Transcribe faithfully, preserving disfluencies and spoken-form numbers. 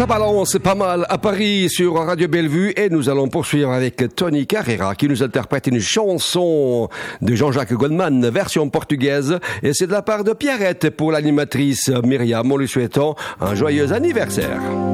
Ça balance pas mal à Paris sur Radio Bellevue et nous allons poursuivre avec Tony Carreira qui nous interprète une chanson de Jean-Jacques Goldman, version portugaise, et c'est de la part de Pierrette pour l'animatrice Myriam, en lui souhaitant un joyeux anniversaire.